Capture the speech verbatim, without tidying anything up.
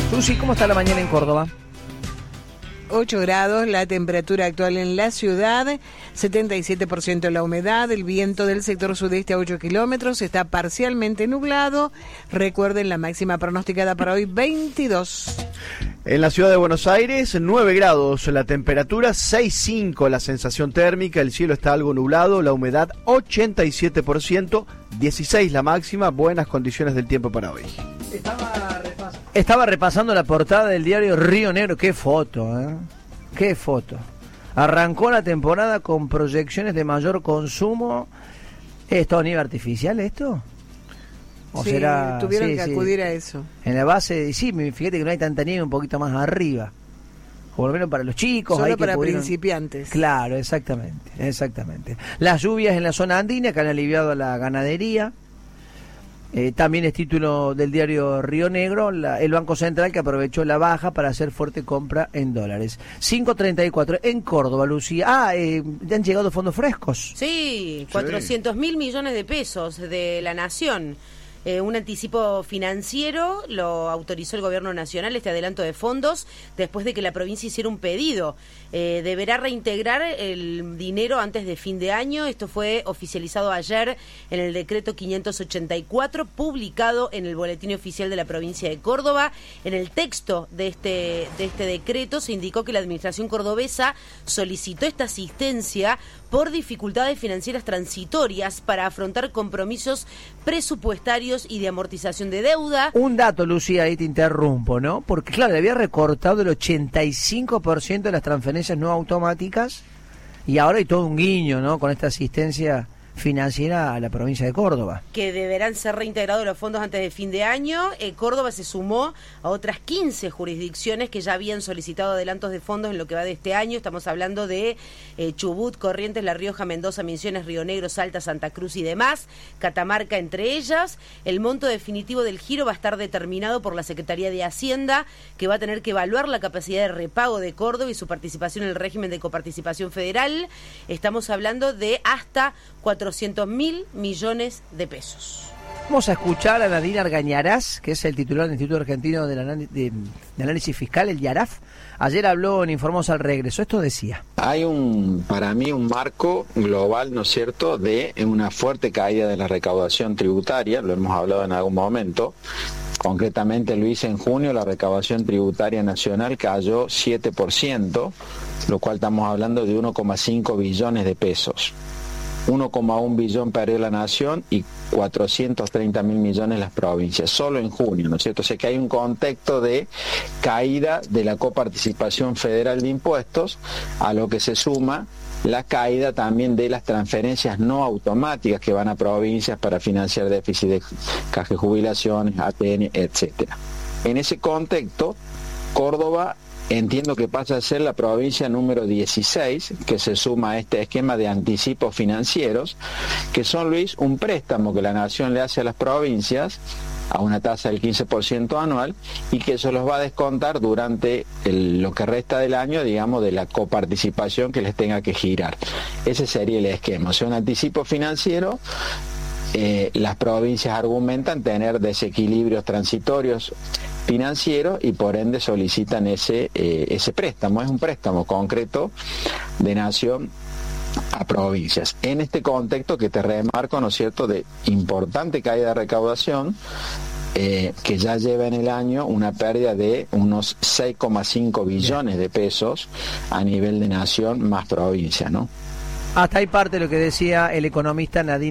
Lucy, ¿cómo está la mañana en Córdoba? ocho grados, la temperatura actual en la ciudad, setenta y siete por ciento la humedad, el viento del sector sudeste a ocho kilómetros, está parcialmente nublado. Recuerden la máxima pronosticada para hoy, veintidós. En la ciudad de Buenos Aires, nueve grados la temperatura, seis punto cinco la sensación térmica, el cielo está algo nublado, la humedad ochenta y siete por ciento, dieciséis la máxima, buenas condiciones del tiempo para hoy. Estaba, repas- Estaba repasando la portada del diario Río Negro, qué foto, ¿eh? Qué foto. Arrancó la temporada con proyecciones de mayor consumo. ¿Es todo nieve artificial esto? ¿O sí, será, tuvieron sí, que sí. acudir a eso. En la base, sí, fíjate que no hay tanta nieve un poquito más arriba. O por lo menos para los chicos. Solo hay que para pudieron... principiantes. Claro, exactamente, exactamente. Las lluvias en la zona andina que han aliviado a la ganadería. Eh, también es título del diario Río Negro, la, el Banco Central que aprovechó la baja para hacer fuerte compra en dólares. cinco treinta y cuatro en Córdoba, Lucía. Ah, eh, ¿ya han llegado fondos frescos? Sí, cuatrocientos mil millones de pesos de la Nación. Eh, un anticipo financiero lo autorizó el Gobierno Nacional, este adelanto de fondos, después de que la provincia hiciera un pedido. Eh, deberá reintegrar el dinero antes de fin de año. Esto fue oficializado ayer en el decreto quinientos ochenta y cuatro, publicado en el Boletín Oficial de la provincia de Córdoba. En el texto de este, de este decreto se indicó que la administración cordobesa solicitó esta asistencia por dificultades financieras transitorias para afrontar compromisos presupuestarios y de amortización de deuda. Un dato, Lucía, ahí te interrumpo, ¿no? Porque, claro, le había recortado el ochenta y cinco por ciento de las transferencias no automáticas y ahora hay todo un guiño, ¿no? Con esta asistencia financiera a la provincia de Córdoba. Que deberán ser reintegrados los fondos antes de fin de año. Eh, Córdoba se sumó a otras quince jurisdicciones que ya habían solicitado adelantos de fondos en lo que va de este año. Estamos hablando de eh, Chubut, Corrientes, La Rioja, Mendoza, Misiones, Río Negro, Salta, Santa Cruz y demás. Catamarca entre ellas. El monto definitivo del giro va a estar determinado por la Secretaría de Hacienda, que va a tener que evaluar la capacidad de repago de Córdoba y su participación en el régimen de coparticipación federal. Estamos hablando de hasta cuatrocientos mil millones de pesos. Vamos a escuchar a Nadine Argañarás, que es el titular del Instituto Argentino de, Anal- de, de Análisis Fiscal, el IARAF. Ayer habló en Informos al Regreso. Esto decía. Hay un, para mí, un marco global, ¿no es cierto?, de una fuerte caída de la recaudación tributaria, lo hemos hablado en algún momento. Concretamente lo hice en junio, la recaudación tributaria nacional cayó siete por ciento, lo cual estamos hablando de uno coma cinco billones de pesos. uno coma uno billón perdió la nación y cuatrocientos treinta mil millones las provincias, solo en junio, ¿no es cierto? O sea que hay un contexto de caída de la coparticipación federal de impuestos, a lo que se suma la caída también de las transferencias no automáticas que van a provincias para financiar déficit de caja de jubilaciones, A T N, etcétera. En ese contexto, Córdoba entiendo que pasa a ser la provincia número dieciséis que se suma a este esquema de anticipos financieros, que son, Luis, un préstamo que la Nación le hace a las provincias a una tasa del quince por ciento anual y que eso los va a descontar durante el, lo que resta del año, digamos, de la coparticipación que les tenga que girar. Ese sería el esquema, o sea, un anticipo financiero. Eh, las provincias argumentan tener desequilibrios transitorios financieros y por ende solicitan ese, eh, ese préstamo. Es un préstamo concreto de nación a provincias. En este contexto que te remarco, ¿no es cierto?, de importante caída de recaudación, eh, que ya lleva en el año una pérdida de unos seis coma cinco billones de pesos a nivel de nación más provincia, ¿no? Hasta ahí parte de lo que decía el economista Nadine